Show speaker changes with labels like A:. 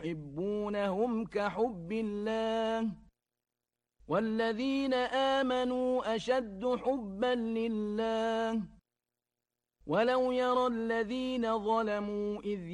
A: تحبونهم كحب الله والذين آمنوا أشد حبا لله ولو يرى الذين ظلموا إذ